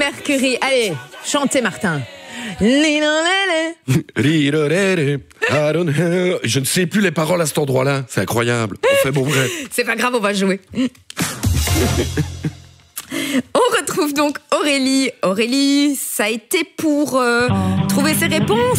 Mercury. Allez, chantez Martin. Je ne sais plus les paroles à cet endroit-là. C'est incroyable. On fait bon vrai. C'est pas grave, on va jouer. On retrouve donc Aurélie. Aurélie, ça a été pour trouver ses réponses.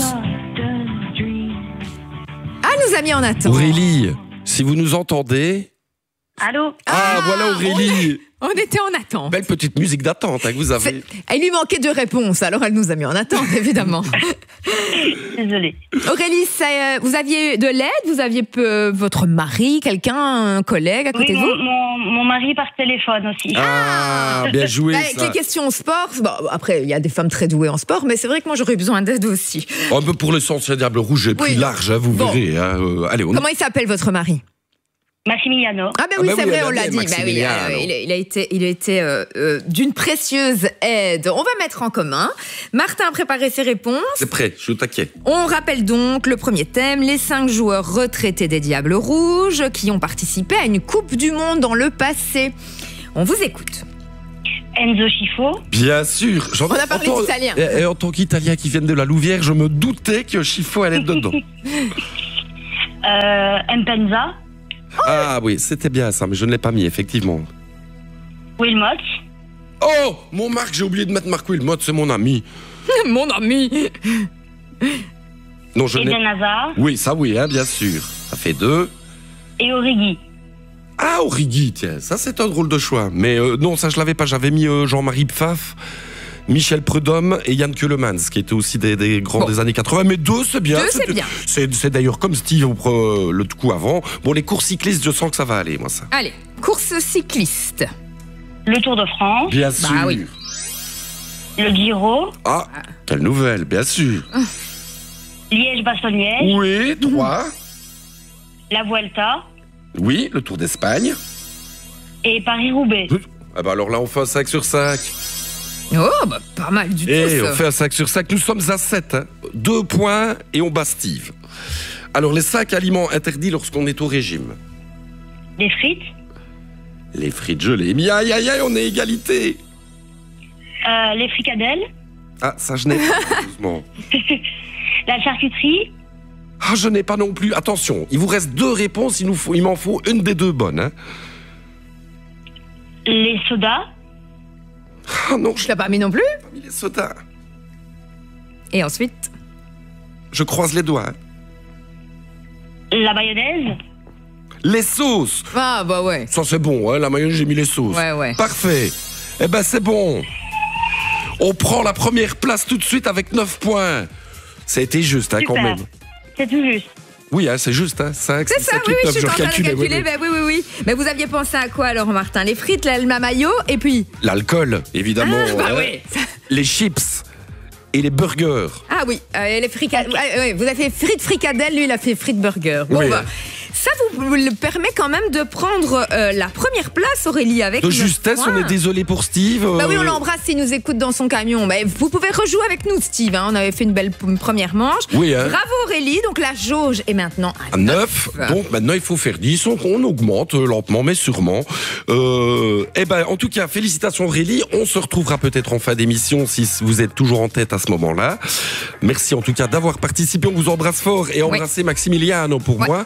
Ah, nous a mis en attente. Aurélie, si vous nous entendez... Allô? Voilà Aurélie. On était en attente. Belle petite musique d'attente que vous avez. Il lui manquait 2 réponses, alors elle nous a mis en attente, évidemment. Désolée. Aurélie, vous aviez de l'aide? Vous aviez votre mari, quelqu'un, un collègue à côté de vous? Mon mari par téléphone aussi. Bien joué ça. Avec les questions sport, après, il y a des femmes très douées en sport, mais c'est vrai que moi, j'aurais besoin d'aide aussi. Un peu pour le sens Diable Rouge, j'ai pris large, vous verrez. Allez, Comment il s'appelle, votre mari? Massimiliano. C'est vrai, on l'a dit. Il a été d'une précieuse aide. On va mettre en commun. Martin a préparé ses réponses. C'est prêt, je suis au taquet. On rappelle donc le premier thème, les 5 joueurs retraités des Diables Rouges qui ont participé à une Coupe du Monde dans le passé. On vous écoute. Enzo Schifo. Bien sûr. On a parlé d'italien. Et en tant qu'Italien qui vient de la Louvière, je me doutais que Schifo allait être dedans. Mpenza. Ah oui, c'était bien ça, mais je ne l'ai pas mis, effectivement. Wilmot. Oh, mon Marc, j'ai oublié de mettre Marc Wilmot, c'est mon ami. Mon ami. Non, je n'ai... Eden Hazard. Oui, ça oui, bien sûr. Ça fait 2. Et Origi. Ah, Origi, tiens, ça c'est un drôle de choix. Mais non, ça je l'avais pas, j'avais mis Jean-Marie Pfaff, Michel Prudhomme et Yann Keulemans, qui étaient aussi des grands des années 80. Mais 2, c'est bien. 2, c'est bien. C'est d'ailleurs comme Steve le coup avant. Bon, les courses cyclistes, je sens que ça va aller, moi, ça. Allez, course cycliste. Le Tour de France. Bien sûr. Oui. Le Giro. Ah, quelle nouvelle, bien sûr. Liège-Bastogne-Liège. Oui, 3. La Vuelta. Oui, le Tour d'Espagne. Et Paris-Roubaix. Ah bah alors là, on fait un 5 sur 5. Oh, pas mal du tout, ça. On fait un 5 sur 5. Nous sommes à 7. 2 points et on bat Steve. Alors, les 5 aliments interdits lorsqu'on est au régime. Les frites. Les frites, je l'ai mis. Aïe, aïe, aïe, on est égalité. Les fricadelles. Ah, ça, je n'ai pas, malheureusement. La charcuterie. Ah, je n'ai pas non plus. Attention, il vous reste 2 réponses. Il m'en faut une des 2 bonnes. Hein. Les sodas. Ah non, je l'ai pas mis non plus. Pas mis les sodas. Et ensuite, je croise les doigts. Hein. La mayonnaise. Les sauces. Ah bah ouais. Ça c'est bon, hein, la mayonnaise j'ai mis les sauces. Ouais. Parfait. Eh ben c'est bon. On prend la première place tout de suite avec 9 points. Ça a été juste, hein, quand même. C'est tout juste. Oui, hein, c'est juste, hein, 5, c'est 6, ça, 7, 8, 9, je suis en train de calculer. Oui. Mais vous aviez pensé à quoi alors, Martin? Les frites, la mayo, et puis l'alcool, évidemment. Oui. Les chips et les burgers. Ah oui, les fricadelles. Vous avez fait frites fricadelles, lui il a fait frites burgers. Bon, oui, ça vous le permet quand même de prendre la première place, Aurélie, avec de justesse, on est désolé pour Steve. Oui, on l'embrasse s'il nous écoute dans son camion. Vous pouvez rejouer avec nous, Steve. Hein. On avait fait une belle première manche. Oui, hein. Bravo, Aurélie. Donc la jauge est maintenant à 9. Donc maintenant, il faut faire 10. On augmente lentement, mais sûrement. En tout cas, félicitations, Aurélie. On se retrouvera peut-être en fin d'émission si vous êtes toujours en tête à ce moment-là. Merci en tout cas d'avoir participé. On vous embrasse fort et embrassez Maximiliano pour moi.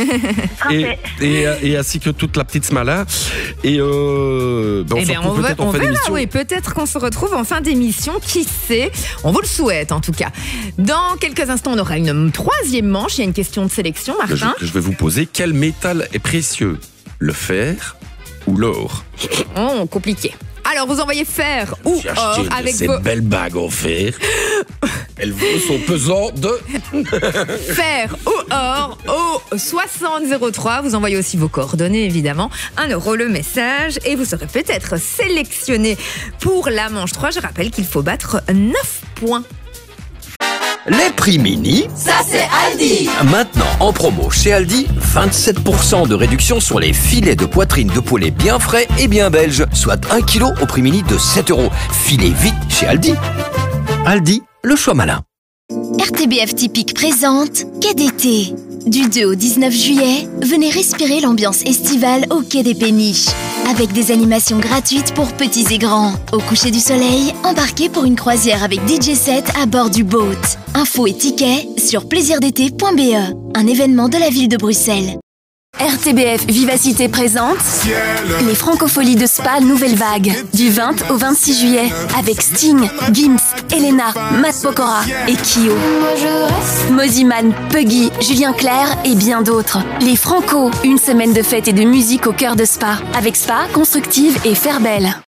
Et ainsi que toute la petite smala. Et on se retrouve peut-être en fin d'émission. Oui, peut-être qu'on se retrouve en fin d'émission, qui sait. On vous le souhaite en tout cas. Dans quelques instants, on aura une 3e manche. Il y a une question de sélection, Martin. Je vais vous poser, quel métal est précieux? Le fer ou l'or? Oh, compliqué. Alors, vous envoyez fer ou or avec cette belle bague en fer. Elle vaut son pesant de... fer ou or au 6003. Vous envoyez aussi vos coordonnées, évidemment. 1 € le message et vous serez peut-être sélectionné pour la manche 3. Je rappelle qu'il faut battre 9 points. Les prix mini, ça c'est Aldi. Maintenant en promo chez Aldi, 27% de réduction sur les filets de poitrine de poulet bien frais et bien belges, soit 1 kg au prix mini de 7 €. Filez vite chez Aldi. Aldi, le choix malin. RTBF Typique présente Quai d'été. Du 2 au 19 juillet, venez respirer l'ambiance estivale au Quai des Péniches. avec des animations gratuites pour petits et grands. Au coucher du soleil, embarquez pour une croisière avec DJ set à bord du boat. Infos et tickets sur plaisirdété.be, un événement de la ville de Bruxelles. RTBF Vivacité présente les Francopholies de Spa Nouvelle Vague du 20 au 26 juillet avec Sting, Gims, Elena, Matt Pokora et Kyo. Moziman, Puggy, Julien Clerc et bien d'autres. Les Franco, une semaine de fête et de musique au cœur de Spa avec Spa, Constructive et Fairbelle.